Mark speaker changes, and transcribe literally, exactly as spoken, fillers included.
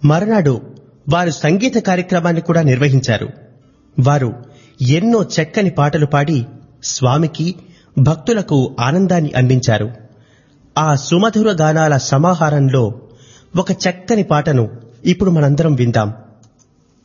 Speaker 1: మరునాడు వారు సంగీత కార్యక్రమాన్ని కూడా నిర్వహించారు. వారు ఎన్నో చక్కని పాటలు పాడి స్వామికి, భక్తులకు ఆనందాన్ని అందించారు. ఆ సుమధుర గానాల సమాహారంలో ఒక చక్కని పాటను ఇప్పుడు మనందరం విందాం.